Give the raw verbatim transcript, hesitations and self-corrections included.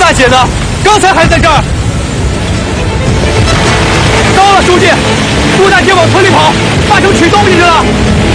大姐呢？刚才还在这儿。糟了，书记，顾大姐往村里跑，八成取东西去了。